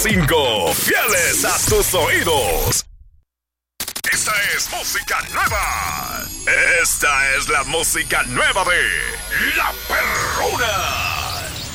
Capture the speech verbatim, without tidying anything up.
Cinco, fieles a tus oídos. Esta es música nueva. Esta es la música nueva de La Perrona.